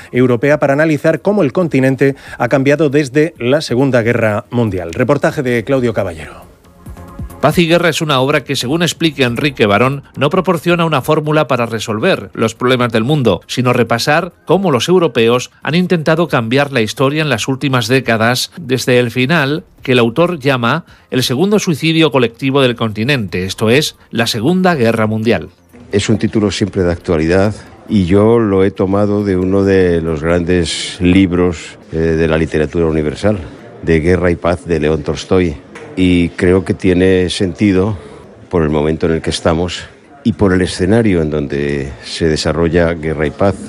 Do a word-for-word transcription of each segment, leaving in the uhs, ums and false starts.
Europea para analizar cómo el continente ha cambiado desde la Segunda Guerra Mundial. Reportaje de Claudio Caballero. Paz y Guerra es una obra que, según explica Enrique Barón, no proporciona una fórmula para resolver los problemas del mundo, sino repasar cómo los europeos han intentado cambiar la historia en las últimas décadas, desde el final, que el autor llama el segundo suicidio colectivo del continente, esto es, la Segunda Guerra Mundial. Es un título siempre de actualidad y yo lo he tomado de uno de los grandes libros eh, de la literatura universal, de Guerra y Paz, de León Tolstoy. Y creo que tiene sentido por el momento en el que estamos y por el escenario en donde se desarrolla Guerra y Paz,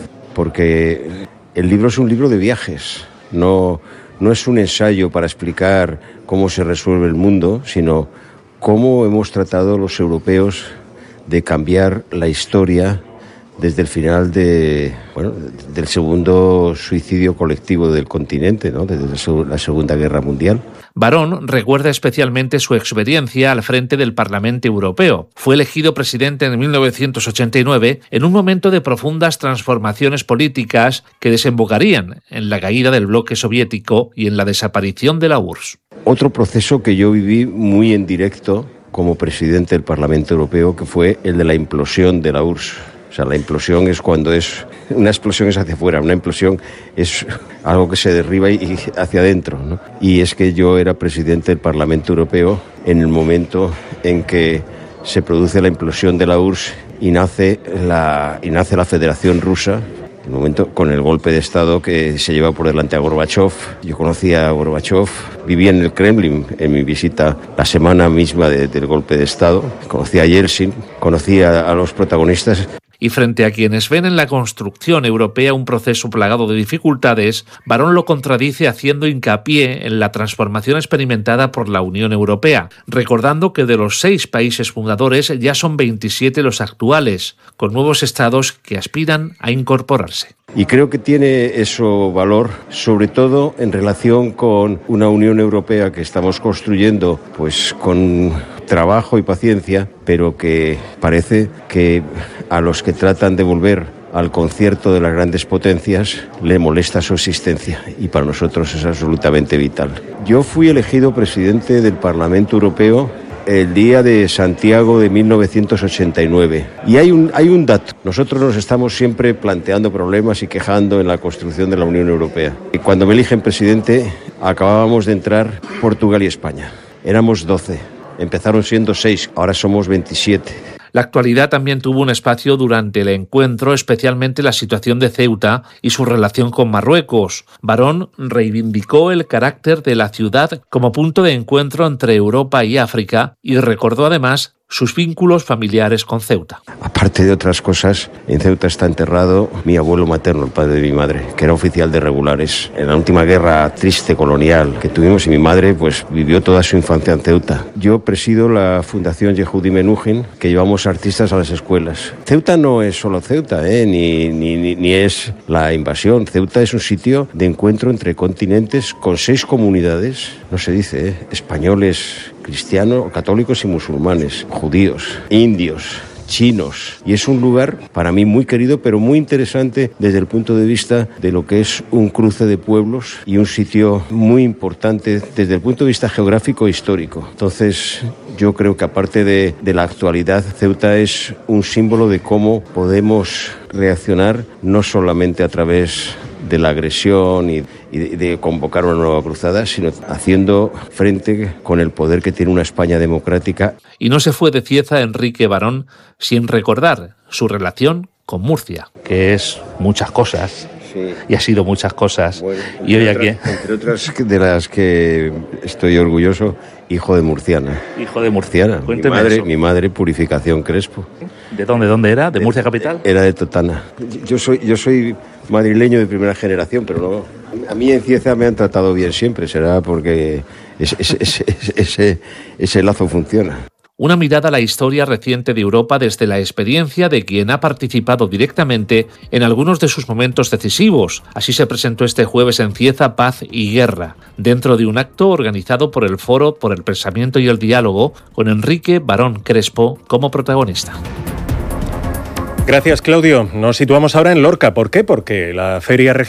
porque el libro es un libro de viajes, no, no es un ensayo para explicar cómo se resuelve el mundo, sino cómo hemos tratado los europeos de cambiar la historia desde el final de, bueno, del segundo suicidio colectivo del continente, ¿no? Desde la Segunda Guerra Mundial. Barón recuerda especialmente su experiencia al frente del Parlamento Europeo. Fue elegido presidente en mil novecientos ochenta y nueve en un momento de profundas transformaciones políticas que desembocarían en la caída del bloque soviético y en la desaparición de la U R S S. Otro proceso que yo viví muy en directo como presidente del Parlamento Europeo, que fue el de la implosión de la U R S S. O sea, la implosión es cuando es... Una explosión es hacia afuera, una implosión es algo que se derriba y hacia adentro, ¿no? Y es que yo era presidente del Parlamento Europeo en el momento en que se produce la implosión de la U R S S y nace la, y nace la Federación Rusa, el momento con el golpe de Estado que se lleva por delante a Gorbachov. Yo conocía a Gorbachov, vivía en el Kremlin en mi visita la semana misma de, del golpe de Estado, conocía a Yeltsin, conocía a los protagonistas. Y frente a quienes ven en la construcción europea un proceso plagado de dificultades, Barón lo contradice haciendo hincapié en la transformación experimentada por la Unión Europea, recordando que de los seis países fundadores ya son veintisiete los actuales, con nuevos estados que aspiran a incorporarse. Y creo que tiene eso valor, sobre todo en relación con una Unión Europea que estamos construyendo pues con trabajo y paciencia, pero que parece que a los que tratan de volver al concierto de las grandes potencias le molesta su existencia y para nosotros es absolutamente vital. Yo fui elegido presidente del Parlamento Europeo el día de Santiago de mil novecientos ochenta y nueve. Y hay un, hay un dato. Nosotros nos estamos siempre planteando problemas y quejando en la construcción de la Unión Europea. Y cuando me eligen presidente, acabábamos de entrar Portugal y España. Éramos doce. Empezaron siendo seis, ahora somos veintisiete. La actualidad también tuvo un espacio durante el encuentro, especialmente la situación de Ceuta y su relación con Marruecos. Barón reivindicó el carácter de la ciudad como punto de encuentro entre Europa y África y recordó además sus vínculos familiares con Ceuta. Aparte de otras cosas, en Ceuta está enterrado mi abuelo materno, el padre de mi madre, que era oficial de regulares en la última guerra triste colonial que tuvimos y mi madre pues vivió toda su infancia en Ceuta. Yo presido la Fundación Yehudi Menuhin, que llevamos artistas a las escuelas. Ceuta no es solo Ceuta, ¿eh? ni, ni, ni, ni es la invasión. Ceuta es un sitio de encuentro entre continentes con seis comunidades, no se dice, ¿eh? españoles, cristianos, católicos y musulmanes, judíos, indios, chinos. Y es un lugar para mí muy querido, pero muy interesante desde el punto de vista de lo que es un cruce de pueblos y un sitio muy importante desde el punto de vista geográfico e histórico. Entonces, yo creo que aparte de, de la actualidad, Ceuta es un símbolo de cómo podemos reaccionar no solamente a través de la agresión y, y de, de convocar una nueva cruzada, sino haciendo frente con el poder que tiene una España democrática. Y no se fue de Cieza Enrique Barón sin recordar su relación con Murcia. Que es muchas cosas. Sí. Y ha sido muchas cosas. Bueno, y hoy otras, aquí... Entre otras de las que estoy orgulloso, hijo de murciana. Hijo de murciana. Cuénteme mi madre, eso. Mi madre, Purificación Crespo. ¿De dónde? ¿Dónde era? ¿De Murcia capital? Era de Totana. Yo soy, yo soy madrileño de primera generación, pero no. A mí en Cieza me han tratado bien siempre. Será porque ese, ese, ese, ese, ese lazo funciona. Una mirada a la historia reciente de Europa desde la experiencia de quien ha participado directamente en algunos de sus momentos decisivos. Así se presentó este jueves en Cieza Paz y Guerra, dentro de un acto organizado por el Foro por el Pensamiento y el Diálogo, con Enrique Barón Crespo como protagonista. Gracias, Claudio. Nos situamos ahora en Lorca. ¿Por qué? Porque la feria regional